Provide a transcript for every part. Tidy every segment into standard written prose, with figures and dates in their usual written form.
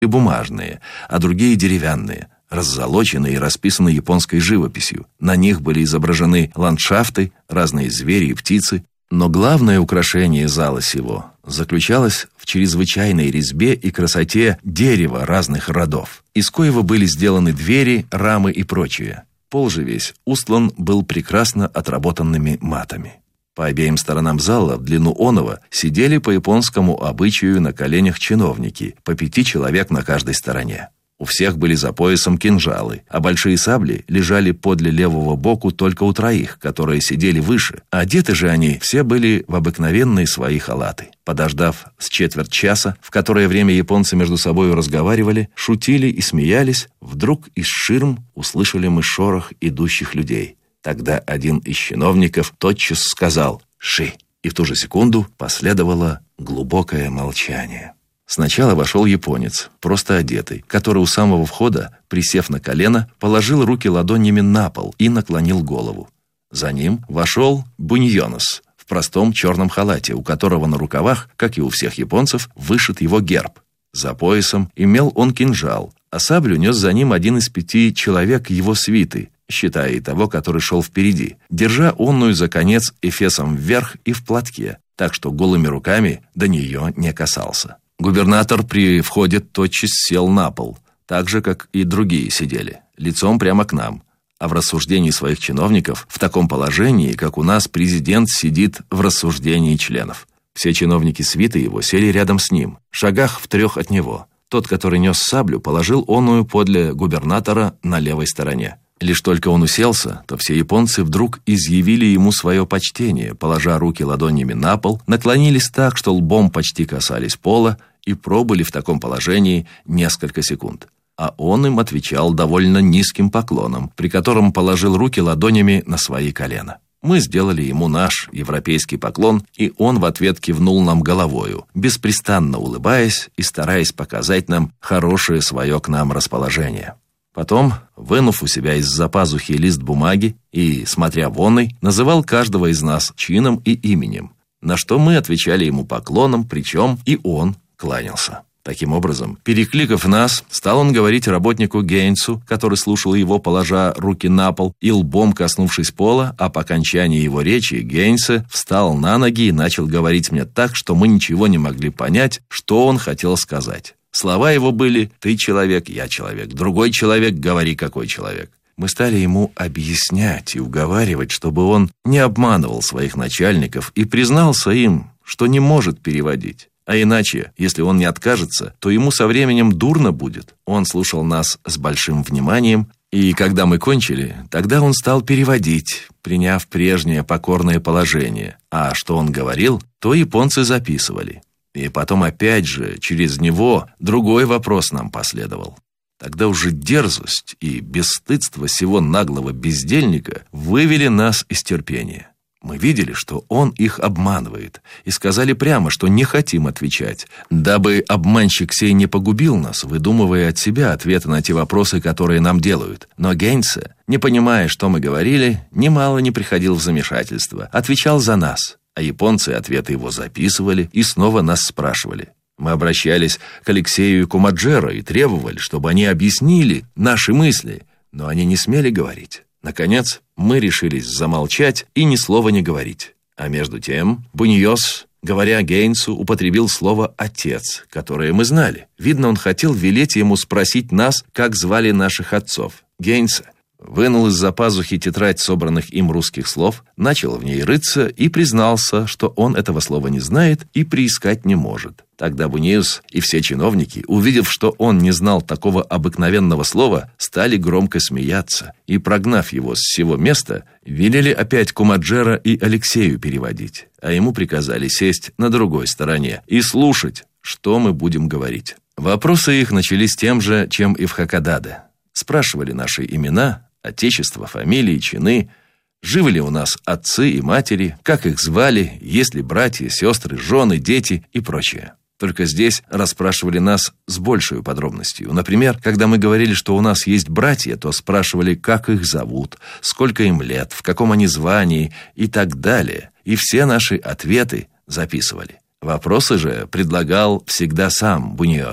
и бумажные, а другие деревянные, раззолоченные и расписаны японской живописью. На них были изображены ландшафты, разные звери и птицы. Но главное украшение зала сего заключалось в чрезвычайной резьбе и красоте дерева разных родов, из коего были сделаны двери, рамы и прочее. Пол же весь устлан был прекрасно отработанными матами. По обеим сторонам зала в длину оного сидели по японскому обычаю на коленях чиновники, по 5 человек на каждой стороне. У всех были за поясом кинжалы, а большие сабли лежали подле левого боку только у 3, которые сидели выше. Одеты же они все были в обыкновенные свои халаты. Подождав с четверть часа, в которое время японцы между собой разговаривали, шутили и смеялись, вдруг из ширм услышали мы шорох идущих людей. Тогда один из чиновников тотчас сказал «Ши», и в ту же секунду последовало глубокое молчание. Сначала вошел японец, просто одетый, который у самого входа, присев на колено, положил руки ладонями на пол и наклонил голову. За ним вошел буньонос в простом черном халате, у которого на рукавах, как и у всех японцев, вышит его герб. За поясом имел он кинжал, а саблю нес за ним один из 5 человек его свиты, считая и того, который шел впереди, держа онную за конец эфесом вверх и в платке, так что голыми руками до нее не касался. Губернатор при входе тотчас сел на пол, так же, как и другие сидели, лицом прямо к нам. А в рассуждении своих чиновников в таком положении, как у нас президент сидит в рассуждении членов. Все чиновники свиты его сели рядом с ним, в шагах в 3 от него. Тот, который нес саблю, положил оную подле губернатора на левой стороне. Лишь только он уселся, то все японцы вдруг изъявили ему свое почтение, положа руки ладонями на пол, наклонились так, что лбом почти касались пола, и пробыли в таком положении несколько секунд. А он им отвечал довольно низким поклоном, при котором положил руки ладонями на свои колена. Мы сделали ему наш европейский поклон, и он в ответ кивнул нам головою, беспрестанно улыбаясь и стараясь показать нам хорошее свое к нам расположение. Потом, вынув у себя из-за пазухи лист бумаги и, смотря вонный, называл каждого из нас чином и именем, на что мы отвечали ему поклоном, причем и он кланялся. Таким образом, перекликав нас, стал он говорить работнику Гейнсу, который слушал его, положа руки на пол и лбом коснувшись пола, а по окончании его речи Гейнсе встал на ноги и начал говорить мне так, что мы ничего не могли понять, что он хотел сказать. Слова его были «ты человек, я человек, другой человек, говори, какой человек». Мы стали ему объяснять и уговаривать, чтобы он не обманывал своих начальников и признался им, что не может переводить. А иначе, если он не откажется, то ему со временем дурно будет. Он слушал нас с большим вниманием, и когда мы кончили, тогда он стал переводить, приняв прежнее покорное положение. А что он говорил, то японцы записывали. И потом опять же, через него, другой вопрос нам последовал. Тогда уже дерзость и бесстыдство сего наглого бездельника вывели нас из терпения. Мы видели, что он их обманывает, и сказали прямо, что не хотим отвечать, дабы обманщик сей не погубил нас, выдумывая от себя ответы на те вопросы, которые нам делают. Но Гейнсе, не понимая, что мы говорили, немало не приходил в замешательство, отвечал за нас, а японцы ответы его записывали и снова нас спрашивали. Мы обращались к Алексею и Кумаджеро и требовали, чтобы они объяснили наши мысли, но они не смели говорить. Наконец, мы решились замолчать и ни слова не говорить. А между тем, Буньос, говоря Гейнсу, употребил слово «отец», которое мы знали. Видно, он хотел велеть ему спросить нас, как звали наших отцов. Гейнс вынул из-за пазухи тетрадь собранных им русских слов, начал в ней рыться и признался, что он этого слова не знает и приискать не может. Тогда Буньос и все чиновники, увидев, что он не знал такого обыкновенного слова, стали громко смеяться и, прогнав его с сего места, велели опять Кумаджеро и Алексею переводить, а ему приказали сесть на другой стороне и слушать, что мы будем говорить. Вопросы их начались тем же, чем и в Хакодаде. Спрашивали наши имена, отечество, фамилии, чины, живы ли у нас отцы и матери, как их звали, есть ли братья, сестры, жены, дети и прочее. Только здесь расспрашивали нас с большей подробностью. Например, когда мы говорили, что у нас есть братья, то спрашивали, как их зовут, сколько им лет, в каком они звании и так далее. И все наши ответы записывали. Вопросы же предлагал всегда сам Буньос.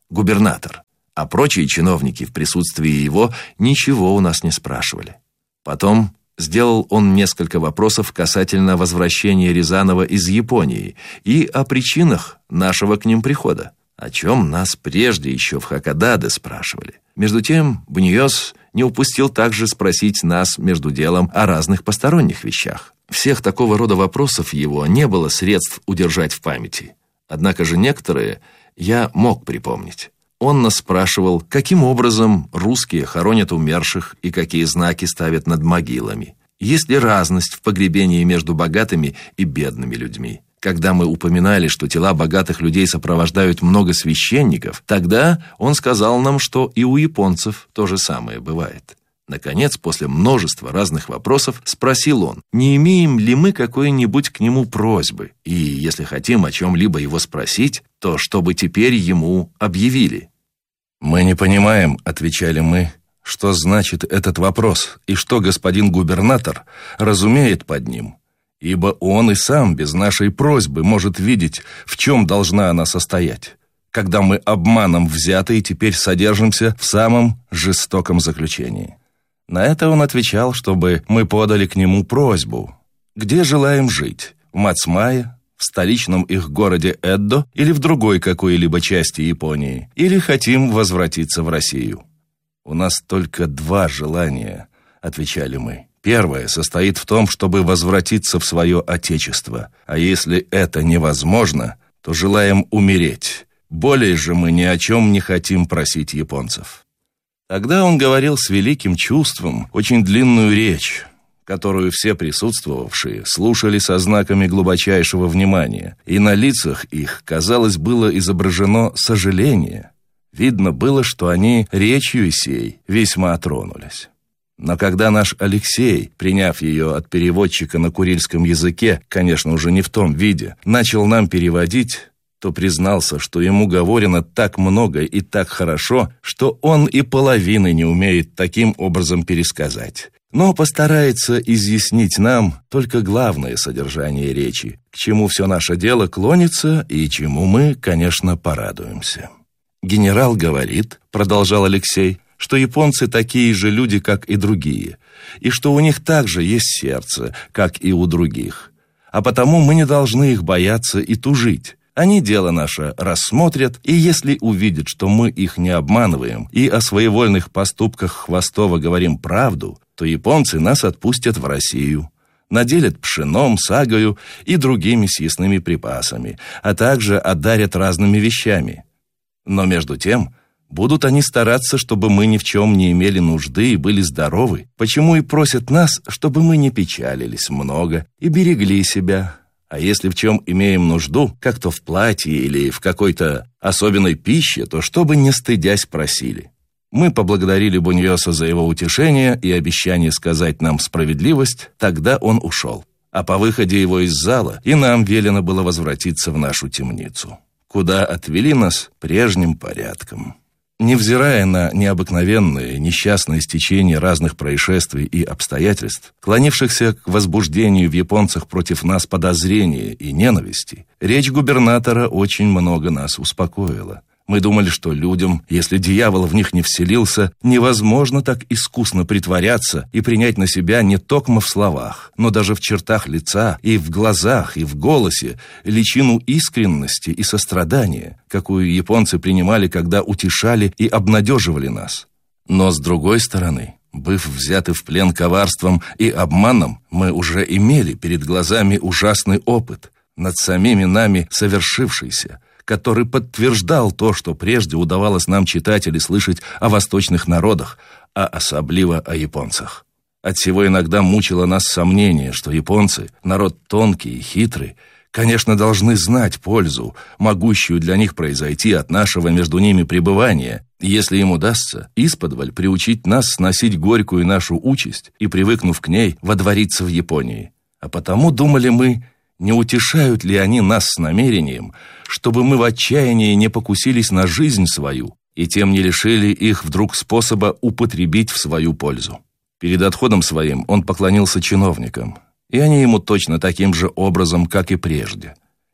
губернатор, а прочие чиновники в присутствии его ничего у нас не спрашивали. Потом сделал он несколько вопросов касательно возвращения Рязанова из Японии и о причинах нашего к ним прихода, о чем нас прежде еще в Хакодаде спрашивали. Между тем, Буньос не упустил также спросить нас между делом о разных посторонних вещах. Всех такого рода вопросов его не было средств удержать в памяти. Однако же некоторые я мог припомнить. Он нас спрашивал, каким образом русские хоронят умерших и какие знаки ставят над могилами. Есть ли разность в погребении между богатыми и бедными людьми? Когда мы упоминали, что тела богатых людей сопровождают много священников, тогда он сказал нам, что и у японцев то же самое бывает. Наконец, после множества разных вопросов, спросил он, не имеем ли мы какой-нибудь к нему просьбы, и если хотим о чем-либо его спросить, то чтобы теперь ему объявили. «Мы не понимаем», — отвечали мы, — «что значит этот вопрос, и что господин губернатор разумеет под ним, ибо он и сам без нашей просьбы может видеть, в чем должна она состоять, когда мы обманом взяты и теперь содержимся в самом жестоком заключении». На это он отвечал, чтобы мы подали к нему просьбу, где желаем жить, в Мацмае, в столичном их городе Эддо или в другой какой-либо части Японии, или хотим возвратиться в Россию. «У нас только два желания», — отвечали мы. «Первое состоит в том, чтобы возвратиться в свое отечество, а если это невозможно, то желаем умереть. Более же мы ни о чем не хотим просить японцев». Тогда он говорил с великим чувством очень длинную речь, которую все присутствовавшие слушали со знаками глубочайшего внимания, и на лицах их, казалось, было изображено сожаление. Видно было, что они речью сей весьма тронулись. Но когда наш Алексей, приняв ее от переводчика на курильском языке, конечно, уже не в том виде, начал нам переводить, то признался, что ему говорено так много и так хорошо, что он и половины не умеет таким образом пересказать, но постарается изъяснить нам только главное содержание речи, к чему все наше дело клонится и чему мы, конечно, порадуемся. «Генерал говорит, — продолжал Алексей, — что японцы такие же люди, как и другие, и что у них также есть сердце, как и у других, а потому мы не должны их бояться и тужить. Они дело наше рассмотрят, и если увидят, что мы их не обманываем и о своевольных поступках Хвостова говорим правду, то японцы нас отпустят в Россию, наделят пшеном, сагою и другими съестными припасами, а также одарят разными вещами. Но между тем будут они стараться, чтобы мы ни в чем не имели нужды и были здоровы, почему и просят нас, чтобы мы не печалились много и берегли себя. А если в чем имеем нужду, как то в платье или в какой-то особенной пище, то чтобы не стыдясь просили». Мы поблагодарили Буньоса за его утешение и обещание сказать нам справедливость, тогда он ушел. А по выходе его из зала и нам велено было возвратиться в нашу темницу, куда отвели нас прежним порядком. Невзирая на необыкновенные, несчастные стечения разных происшествий и обстоятельств, клонившихся к возбуждению в японцах против нас подозрения и ненависти, речь губернатора очень много нас успокоила. Мы думали, что людям, если дьявол в них не вселился, невозможно так искусно притворяться и принять на себя не токмо в словах, но даже в чертах лица, и в глазах, и в голосе личину искренности и сострадания, какую японцы принимали, когда утешали и обнадеживали нас. Но с другой стороны, быв взяты в плен коварством и обманом, мы уже имели перед глазами ужасный опыт, над самими нами совершившийся, который подтверждал то, что прежде удавалось нам читать или слышать о восточных народах, а особливо о японцах. Отсего иногда мучило нас сомнение, что японцы, народ тонкий и хитрый, конечно, должны знать пользу, могущую для них произойти от нашего между ними пребывания, если им удастся исподволь приучить нас сносить горькую нашу участь и, привыкнув к ней, водвориться в Японии. А потому, думали мы, не утешают ли они нас с намерением, чтобы мы в отчаянии не покусились на жизнь свою и тем не лишили их вдруг способа употребить в свою пользу. Перед отходом своим он поклонился чиновникам, и они ему точно таким же образом, как и прежде.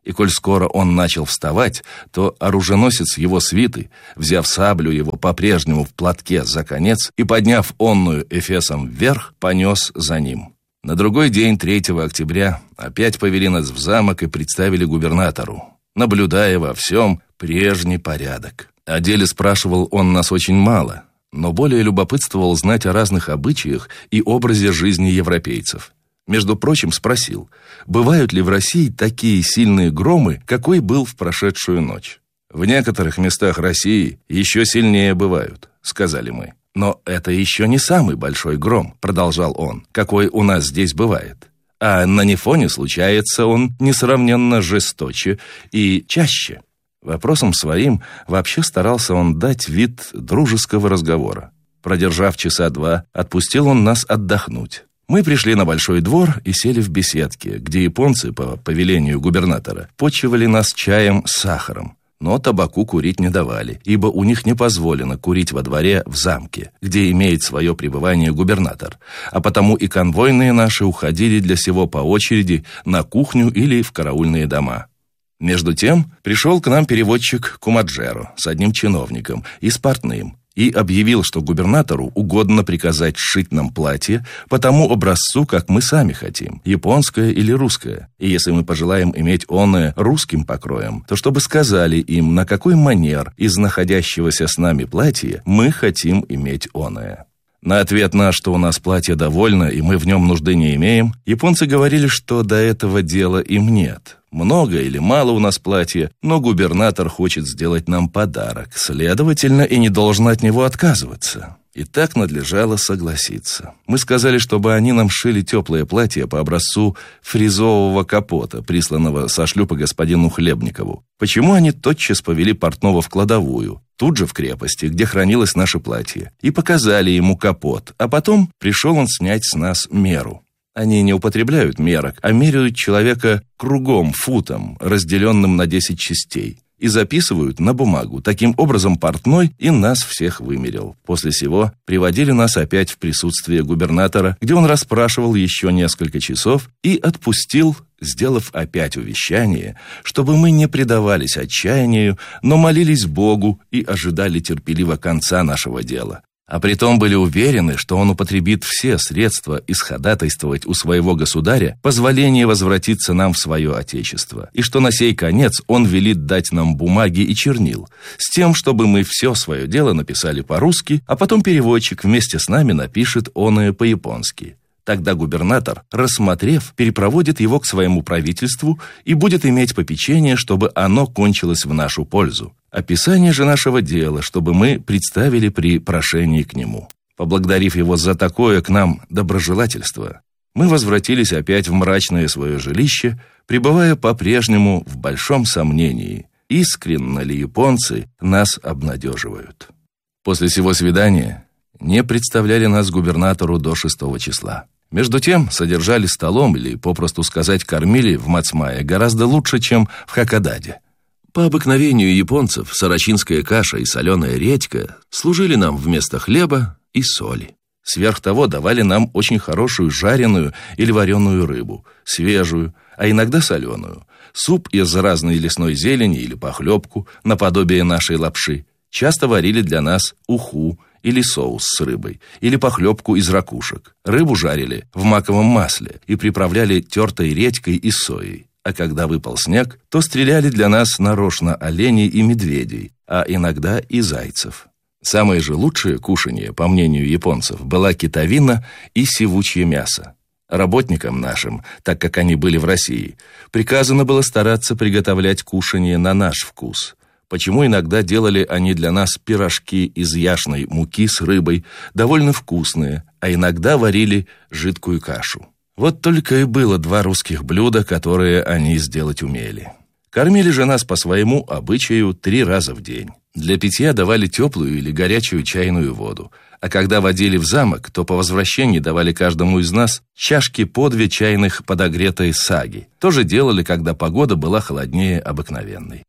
И коль скоро он начал вставать, то оруженосец его свиты, взяв саблю его по-прежнему в платке за конец и подняв онную эфесом вверх, понес за ним. На другой день, 3 октября, опять повели нас в замок и представили губернатору, наблюдая во всем прежний порядок. О деле спрашивал он нас очень мало, но более любопытствовал знать о разных обычаях и образе жизни европейцев. Между прочим, спросил, бывают ли в России такие сильные громы, какой был в прошедшую ночь. «В некоторых местах России еще сильнее бывают», — сказали мы. «Но это еще не самый большой гром», — продолжал он, «какой у нас здесь бывает. А на Нефоне случается он несравненно жесточе и чаще». Вопросом своим вообще старался он дать вид дружеского разговора. Продержав часа 2, отпустил он нас отдохнуть. Мы пришли на большой двор и сели в беседке, где японцы, по повелению губернатора, почивали нас чаем с сахаром. Но табаку курить не давали, ибо у них не позволено курить во дворе в замке, где имеет свое пребывание губернатор, а потому и конвойные наши уходили для сего по очереди на кухню или в караульные дома. Между тем пришел к нам переводчик Кумаджеро с одним чиновником и с портным, и объявил, что губернатору угодно приказать сшить нам платье по тому образцу, как мы сами хотим, японское или русское. И если мы пожелаем иметь оное русским покроем, то чтобы сказали им, на какой манер из находящегося с нами платья мы хотим иметь оное. На ответ наш, что у нас платье довольно и мы в нем нужды не имеем, японцы говорили, что до этого дела им нет. Много или мало у нас платья, но губернатор хочет сделать нам подарок, следовательно, и не должен от него отказываться. И так надлежало согласиться. Мы сказали, чтобы они нам шили теплое платье по образцу фризового капота, присланного со шлюпа господину Хлебникову. Почему они тотчас повели портного в кладовую, тут же в крепости, где хранилось наше платье, и показали ему капот, а потом пришел он снять с нас меру. Они не употребляют мерок, а меряют человека кругом, футом, разделенным на 10 частей, и записывают на бумагу. Таким образом, портной и нас всех вымерил. После сего приводили нас опять в присутствие губернатора, где он расспрашивал еще несколько часов и отпустил, сделав опять увещание, чтобы мы не предавались отчаянию, но молились Богу и ожидали терпеливо конца нашего дела. А притом были уверены, что он употребит все средства исходатайствовать у своего государя позволение возвратиться нам в свое отечество, и что на сей конец он велит дать нам бумаги и чернил, с тем, чтобы мы все свое дело написали по-русски, а потом переводчик вместе с нами напишет оное по-японски. Тогда губернатор, рассмотрев, перепроводит его к своему правительству и будет иметь попечение, чтобы оно кончилось в нашу пользу. Описание же нашего дела, чтобы мы представили при прошении к нему. Поблагодарив его за такое к нам доброжелательство, мы возвратились опять в мрачное свое жилище, пребывая по-прежнему в большом сомнении, искренне ли японцы нас обнадеживают. После сего свидания не представляли нас губернатору до 6 числа. Между тем, содержали столом, или, попросту сказать, кормили в Мацмае гораздо лучше, чем в Хакодаде. По обыкновению японцев сорочинская каша и соленая редька служили нам вместо хлеба и соли. Сверх того давали нам очень хорошую жареную или вареную рыбу, свежую, а иногда соленую, суп из разной лесной зелени или похлебку, наподобие нашей лапши. Часто варили для нас уху или соус с рыбой, или похлебку из ракушек. Рыбу жарили в маковом масле и приправляли тертой редькой и соей. А когда выпал снег, то стреляли для нас нарочно оленей и медведей, а иногда и зайцев. Самое же лучшее кушанье, по мнению японцев, была китовина и сивучье мясо. Работникам нашим, так как они были в России, приказано было стараться приготовлять кушанье на наш вкус. Почему иногда делали они для нас пирожки из яшной муки с рыбой, довольно вкусные, а иногда варили жидкую кашу. Вот только и было 2 русских блюда, которые они сделать умели. Кормили же нас по своему обычаю 3 раза в день. Для питья давали теплую или горячую чайную воду, а когда водили в замок, то по возвращении давали каждому из нас чашки по 2 чайных подогретой саги. То же делали, когда погода была холоднее обыкновенной.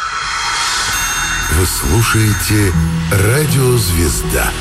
Вы слушаете «Радио Звезда».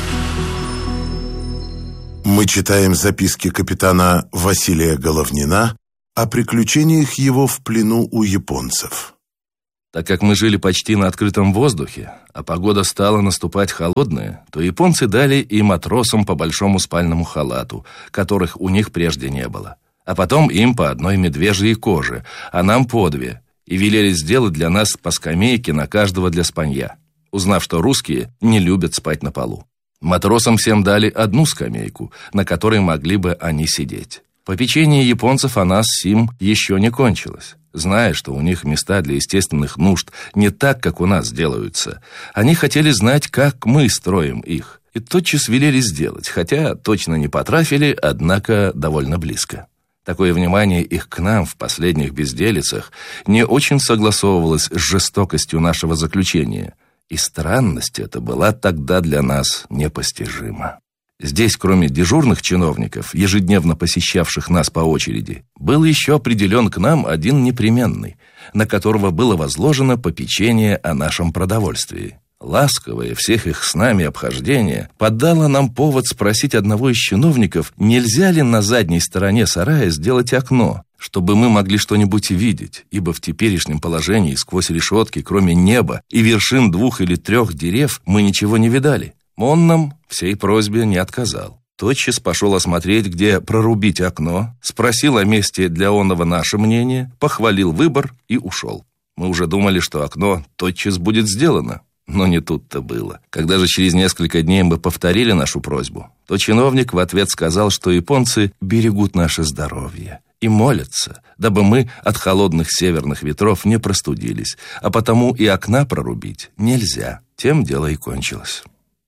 Мы читаем записки капитана Василия Головнина о приключениях его в плену у японцев. Так как мы жили почти на открытом воздухе, а погода стала наступать холодная, то японцы дали и матросам по большому спальному халату, которых у них прежде не было. А потом им по одной медвежьей коже, а нам по две, и велели сделать для нас по скамейке на каждого для спанья, узнав, что русские не любят спать на полу. Матросам всем дали одну скамейку, на которой могли бы они сидеть. Попечение японцев о нас сим еще не кончилось. Зная, что у них места для естественных нужд не так, как у нас делаются, они хотели знать, как мы строим их, и тотчас велели сделать, хотя точно не потрафили, однако довольно близко. Такое внимание их к нам в последних безделицах не очень согласовывалось с жестокостью нашего заключения, и странность эта была тогда для нас непостижима. Здесь, кроме дежурных чиновников, ежедневно посещавших нас по очереди, был еще определен к нам один непременный, на которого было возложено попечение о нашем продовольствии. Ласковое всех их с нами обхождение поддало нам повод спросить одного из чиновников, нельзя ли на задней стороне сарая сделать окно, чтобы мы могли что-нибудь видеть, ибо в теперешнем положении сквозь решетки, кроме неба и вершин 2 или 3 дерев, мы ничего не видали. Он нам всей просьбе не отказал. Тотчас пошел осмотреть, где прорубить окно, спросил о месте для оного наше мнение, похвалил выбор и ушел. Мы уже думали, что окно тотчас будет сделано, но не тут-то было. Когда же через несколько дней мы повторили нашу просьбу, то чиновник в ответ сказал, что японцы берегут наше здоровье и молятся, дабы мы от холодных северных ветров не простудились, а потому и окна прорубить нельзя. Тем дело и кончилось.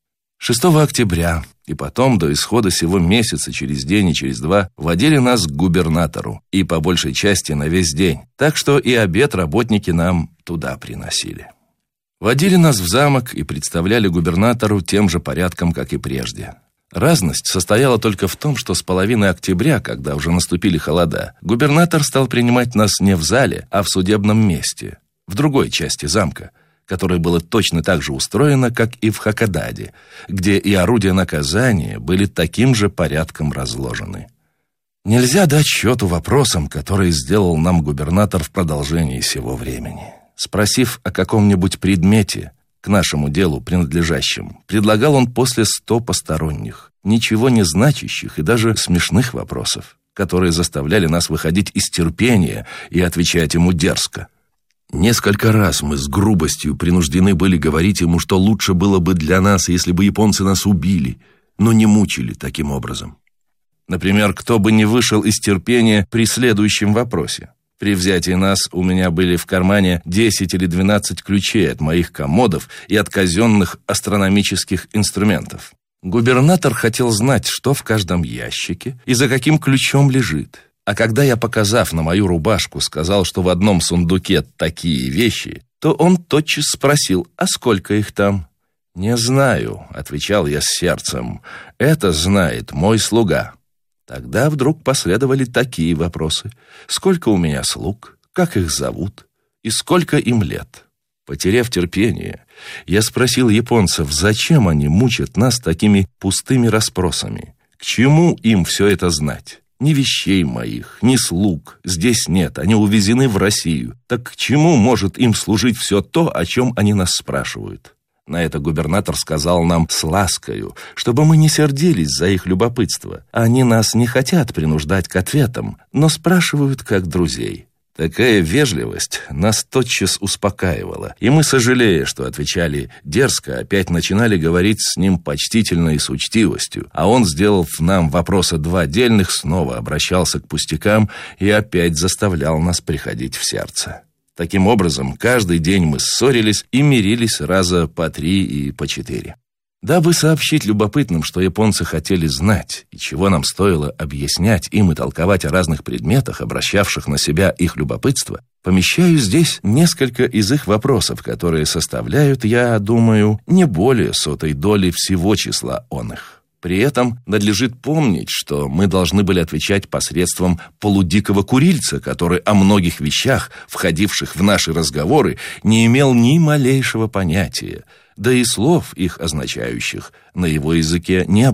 6 октября и потом до исхода сего месяца через день и через 2 водили нас к губернатору, и по большей части на весь день, так что и обед работники нам туда приносили. Водили нас в замок и представляли губернатору тем же порядком, как и прежде. Разность состояла только в том, что с половины октября, когда уже наступили холода, губернатор стал принимать нас не в зале, а в судебном месте, в другой части замка, которое было точно так же устроено, как и в Хакодаде, где и орудия наказания были таким же порядком разложены. Нельзя дать счету вопросам, которые сделал нам губернатор в продолжении сего времени. Спросив о каком-нибудь предмете, к нашему делу принадлежащем, предлагал он после 100 посторонних, ничего не значащих и даже смешных вопросов, которые заставляли нас выходить из терпения и отвечать ему дерзко. Несколько раз мы с грубостью принуждены были говорить ему, что лучше было бы для нас, если бы японцы нас убили, но не мучили таким образом. Например, кто бы не вышел из терпения при следующем вопросе. При взятии нас у меня были в кармане 10 или 12 ключей от моих комодов и от казенных астрономических инструментов. Губернатор хотел знать, что в каждом ящике и за каким ключом лежит. А когда я, показав на мою рубашку, сказал, что в одном сундуке такие вещи, то он тотчас спросил, а сколько их там? «Не знаю», — отвечал я с сердцем, — «это знает мой слуга». Тогда вдруг последовали такие вопросы. Сколько у меня слуг, как их зовут и сколько им лет? Потеряв терпение, я спросил японцев, зачем они мучат нас такими пустыми расспросами? К чему им все это знать? Ни вещей моих, ни слуг здесь нет, они увезены в Россию. Так к чему может им служить все то, о чем они нас спрашивают? На это губернатор сказал нам с ласкою, чтобы мы не сердились за их любопытство. Они нас не хотят принуждать к ответам, но спрашивают как друзей. Такая вежливость нас тотчас успокаивала, и мы, сожалея, что отвечали дерзко, опять начинали говорить с ним почтительно и с учтивостью, а он, сделав нам вопроса 2 дельных, снова обращался к пустякам и опять заставлял нас приходить в сердце. Таким образом, каждый день мы ссорились и мирились раза по 3 и по 4. Дабы сообщить любопытным, что японцы хотели знать, и чего нам стоило объяснять им и толковать о разных предметах, обращавших на себя их любопытство, помещаю здесь несколько из их вопросов, которые составляют, я думаю, не более 100 доли всего числа оных. При этом надлежит помнить, что мы должны были отвечать посредством полудикого курильца, который о многих вещах, входивших в наши разговоры, не имел ни малейшего понятия, да и слов их означающих на его языке не было.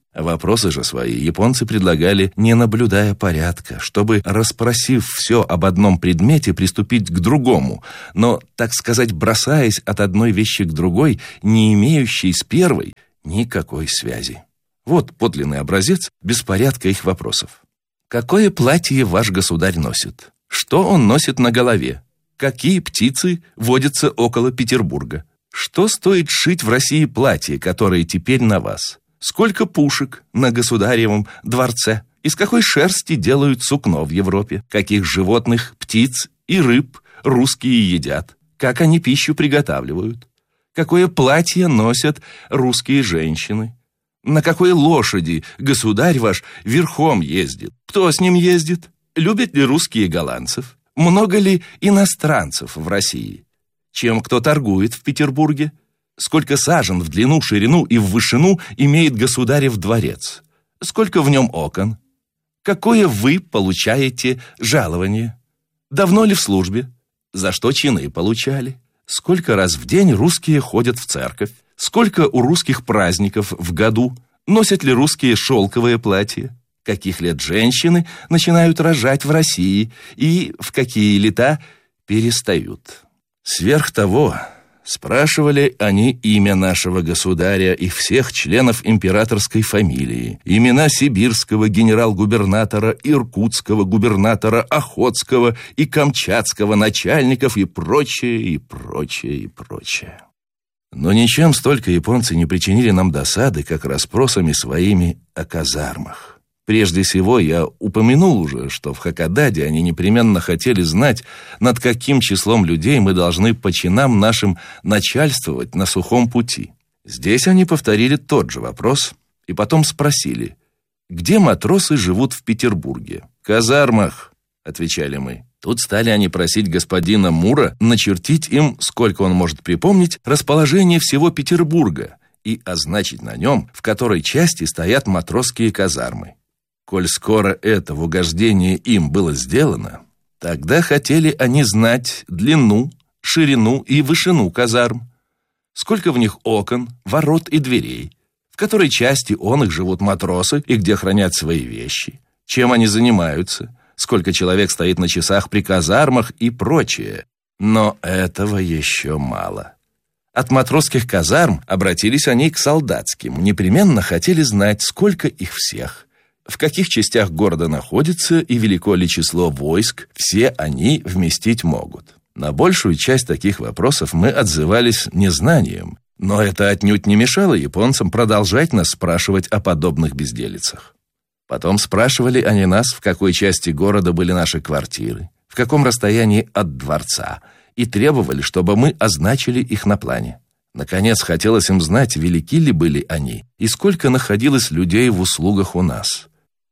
Вопросы же свои японцы предлагали, не наблюдая порядка, чтобы, расспросив все об одном предмете, приступить к другому, но, так сказать, бросаясь от одной вещи к другой, не имеющей с первой никакой связи. Вот подлинный образец беспорядка их вопросов. Какое платье ваш государь носит? Что он носит на голове? Какие птицы водятся около Петербурга? Что стоит шить в России платье, которое теперь на вас? Сколько пушек на государевом дворце? Из какой шерсти делают сукно в Европе? Каких животных, птиц и рыб русские едят? Как они пищу приготавливают? Какое платье носят русские женщины? На какой лошади государь ваш верхом ездит? Кто с ним ездит? Любят ли русские голландцев? Много ли иностранцев в России? Чем кто торгует в Петербурге? Сколько сажен в длину, ширину и в вышину имеет государев дворец? Сколько в нем окон? Какое вы получаете жалование? Давно ли в службе? За что чины получали? Сколько раз в день русские ходят в церковь? Сколько у русских праздников в году? Носят ли русские шелковое платье? Каких лет женщины начинают рожать в России и в какие лета перестают? Сверх того, спрашивали они имя нашего государя и всех членов императорской фамилии, имена сибирского генерал-губернатора, иркутского губернатора, охотского и камчатского начальников и прочее, и прочее, и прочее. Но ничем столько японцы не причинили нам досады, как расспросами своими о казармах. Прежде всего, я упомянул уже, что в Хакодаде они непременно хотели знать, над каким числом людей мы должны по чинам нашим начальствовать на сухом пути. Здесь они повторили тот же вопрос и потом спросили, где матросы живут в Петербурге? В казармах, отвечали мы. Тут стали они просить господина Мура начертить им, сколько он может припомнить, расположение всего Петербурга и означить на нем, в которой части стоят матросские казармы. Коль скоро это в угождение им было сделано, тогда хотели они знать длину, ширину и вышину казарм, сколько в них окон, ворот и дверей, в которой части он их живут матросы и где хранят свои вещи, чем они занимаются, сколько человек стоит на часах при казармах и прочее. Но этого еще мало. От матросских казарм обратились они к солдатским, непременно хотели знать, сколько их всех, в каких частях города находится и велико ли число войск, все они вместить могут. На большую часть таких вопросов мы отзывались незнанием, но это отнюдь не мешало японцам продолжать нас спрашивать о подобных безделицах. Потом спрашивали они нас, в какой части города были наши квартиры, в каком расстоянии от дворца, и требовали, чтобы мы означили их на плане. Наконец, хотелось им знать, велики ли были они и сколько находилось людей в услугах у нас.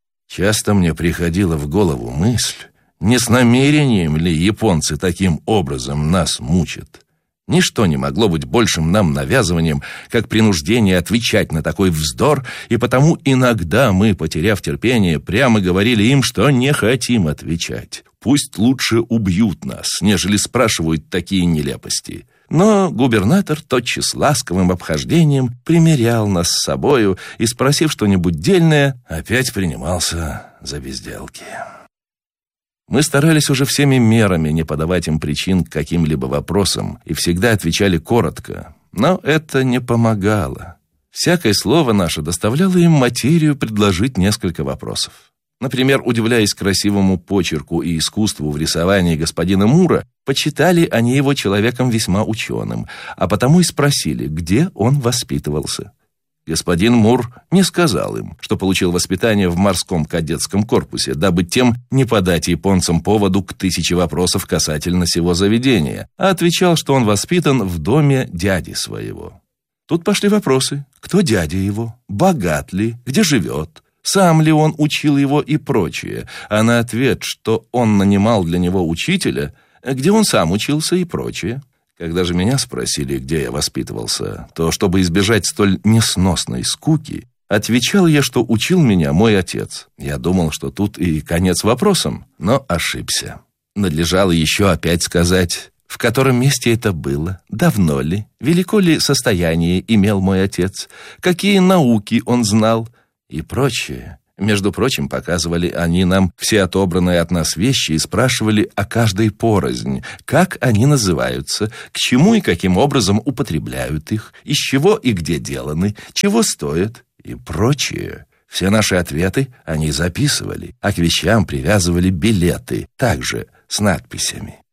Часто мне приходила в голову мысль, не с намерением ли японцы таким образом нас мучат. Ничто не могло быть большим нам навязыванием, как принуждение отвечать на такой вздор, и потому иногда мы, потеряв терпение, прямо говорили им, что не хотим отвечать. Пусть лучше убьют нас, нежели спрашивают такие нелепости. Но губернатор тотчас ласковым обхождением примирял нас с собою и, спросив что-нибудь дельное, опять принимался за безделки. Мы старались уже всеми мерами не подавать им причин к каким-либо вопросам и всегда отвечали коротко, но это не помогало. Всякое слово наше доставляло им материю предложить несколько вопросов. Например, удивляясь красивому почерку и искусству в рисовании господина Мура, почитали они его человеком весьма ученым, а потому и спросили, где он воспитывался. Господин Мур не сказал им, что получил воспитание в морском кадетском корпусе, дабы тем не подать японцам поводу к 1000 вопросов касательно сего заведения, а отвечал, что он воспитан в доме дяди своего. Тут пошли вопросы: кто дядя его, богат ли, где живет, сам ли он учил его и прочее, а на ответ, что он нанимал для него учителя, где он сам учился и прочее. Когда же меня спросили, где я воспитывался, то, чтобы избежать столь несносной скуки, отвечал я, что учил меня мой отец. Я думал, что тут и конец вопросам, но ошибся. Надлежало еще опять сказать, в котором месте это было, давно ли, велико ли состояние имел мой отец, какие науки он знал, и прочее. Между прочим, показывали они нам все отобранные от нас вещи и спрашивали о каждой порознь, как они называются, к чему и каким образом употребляют их, из чего и где деланы, чего стоят и прочее. Все наши ответы они записывали, а к вещам привязывали билеты, также с надписями.